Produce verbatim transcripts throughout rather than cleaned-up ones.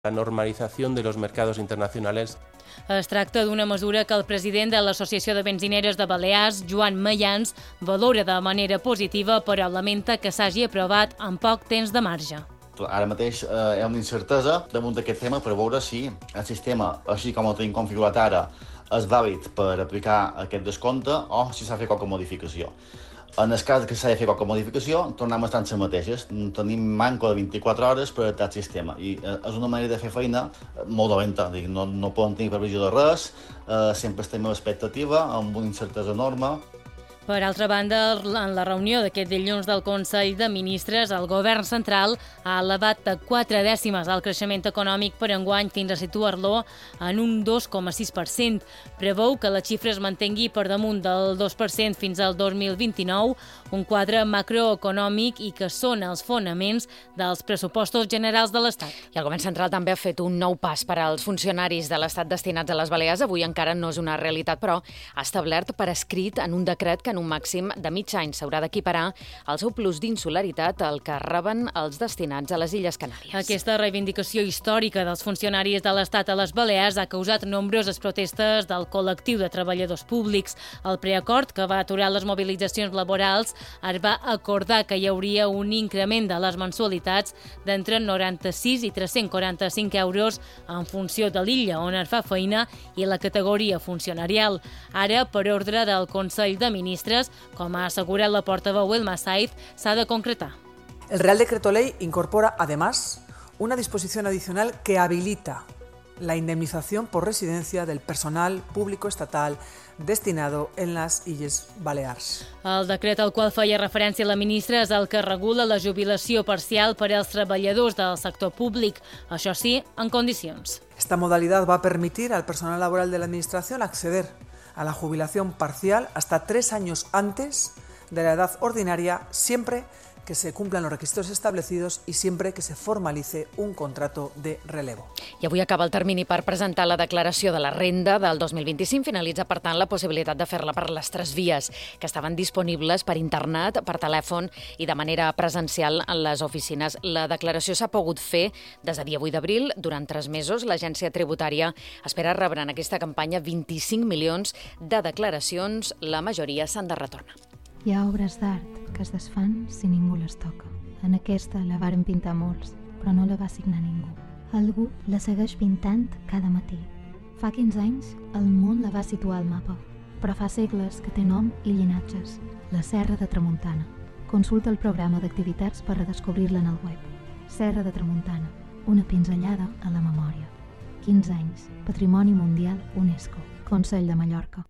la normalización de los mercados internacionales. Es tracta d'una mesura que el president de l'Associació de Benzineres de Balears, Joan Mayans, valora de manera positiva, però lamenta que s'hagi aprovat en poc temps de marge. Ara mateix eh, hi ha una incertesa damunt d'aquest tema per veure si el sistema, així com el tenim configurat ara, és vàlid per aplicar aquest descompte o si s'ha fet qualque modificació. En el cas que s'ha de fer qualque modificació, tornem a estar en les mateixes. Tenim manco de vint-i-quatre hores per adaptar el sistema i eh, és una manera de fer feina molt dolenta. No, no poden tenir previsió de res, eh, sempre estem a l'expectativa, amb una incertesa enorme. Per altra banda, en la reunió d'aquest dilluns del Consell de Ministres, el govern central ha elevat de quatre dècimes el creixement econòmic per enguany fins a situar-lo en un dos coma sis per cent. Preveu que la xifra es mantengui per damunt del dos per cent fins al dos mil vint-i-nou, un quadre macroeconòmic i que són els fonaments dels pressupostos generals de l'Estat. I el govern central també ha fet un nou pas per als funcionaris de l'Estat destinats a les Balears. Avui encara no és una realitat, però ha establert per escrit en un decret que en un màxim de mig any s'haurà d'equiparar el seu plus d'insularitat al que reben els destinats a les Illes Canàries. Aquesta reivindicació històrica dels funcionaris de l'Estat a les Balears ha causat nombroses protestes del col·lectiu de treballadors públics. El preacord, que va aturar les mobilitzacions laborals, es va acordar que hi hauria un increment de les mensualitats d'entre noranta-sis i tres-cents quaranta-cinc euros en funció de l'illa on es fa feina i la categoria funcionarial. Ara, per ordre del Consell de Ministres, com ha assegurat la portaveu Elma Saiz, s'ha de concretar. El Real Decreto Ley incorpora, además, una disposición adicional que habilita la indemnización por residencia del personal público estatal destinado en les Illes Balears. El decret al qual feia referència la ministra és el que regula la jubilació parcial per als treballadors del sector públic, això sí, en condicions. Esta modalidad va a permitir al personal laboral de la Administración acceder a la jubilación parcial hasta tres años antes de la edad ordinaria, siempre que se cumplan los requisitos establecidos i sempre que se formalice un contrato de relevo. I avui acaba el termini per presentar la declaració de la renda del dos mil vint-i-cinc. Finalitza, per tant, la possibilitat de fer-la per les tres vies que estaven disponibles per internet, per telèfon i de manera presencial en les oficines. La declaració s'ha pogut fer des de dia vuit d'abril. Durant tres mesos, l'agència tributària espera rebre en aquesta campanya vint-i-cinc milions de declaracions. La majoria s'han de retornar. Hi ha obres d'art que es desfan si ningú les toca. En aquesta la varen pintar molts, però no la va signar ningú. Algú la segueix pintant cada matí. Fa quinze anys, el món la va situar al mapa, però fa segles que té nom i llinatges. La Serra de Tramuntana. Consulta el programa d'activitats per redescobrir-la en el web. Serra de Tramuntana, una pinzellada a la memòria. quinze anys, Patrimoni Mundial UNESCO. Consell de Mallorca.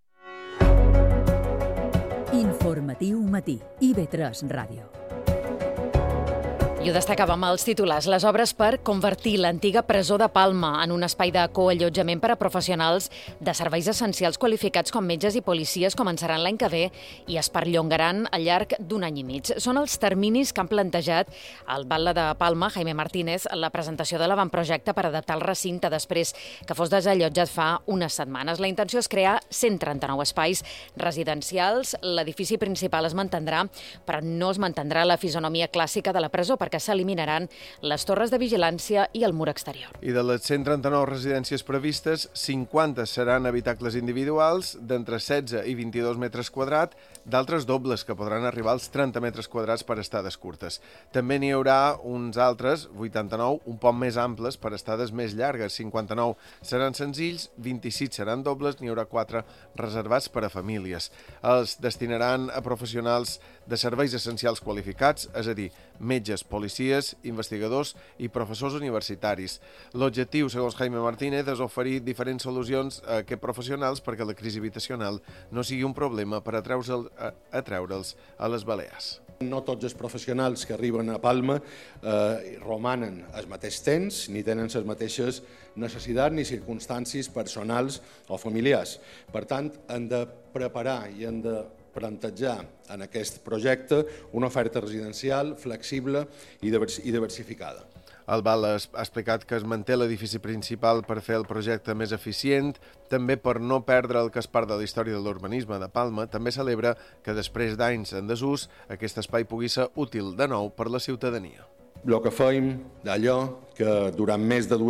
Informatiu matí, I V tres Ràdio. I ho destacàvem als titulars. Les obres per convertir l'antiga presó de Palma en un espai de coallotjament per a professionals de serveis essencials qualificats com metges i policies començaran l'any que ve i es perllongaran al llarg d'un any i mig. Són els terminis que han plantejat el batlle de Palma, Jaime Martínez, la presentació de l'avantprojecte per adaptar el recinte després que fos desallotjat fa unes setmanes. La intenció és crear cent trenta-nou espais residencials. L'edifici principal es mantindrà, però no es mantindrà la fisonomia clàssica de la presó, perquè que s'eliminaran les torres de vigilància i el mur exterior. I de les cent trenta-nou residències previstes, cinquanta seran habitacles individuals d'entre setze i vint-i-dos metres quadrats, d'altres dobles que podran arribar als trenta metres quadrats per estades curtes. També n'hi haurà uns altres, vuitanta-nou, un poc més amples per estades més llargues. cinquanta-nou seran senzills, vint-i-sis seran dobles, n'hi haurà quatre reservats per a famílies. Els destinaran a professionals de serveis essencials qualificats, és a dir, metges, policies, investigadors i professors universitaris. L'objectiu, segons Jaime Martínez, és oferir diferents solucions a aquests professionals perquè la crisi habitacional no sigui un problema per atreure'ls a, atreure'ls a les Balears. No tots els professionals que arriben a Palma eh, romanen el mateix temps, ni tenen les mateixes necessitats ni circumstàncies personals o familiars. Per tant, hem de preparar i hem de plantejar en aquest projecte una oferta residencial flexible i diversificada. El Val ha explicat que es manté l'edifici principal per fer el projecte més eficient, també per no perdre el que és part de la història de l'urbanisme de Palma. També celebra que després d'anys en desús aquest espai pugui ser útil de nou per la ciutadania. el que fèiem d'allò que durant més de dues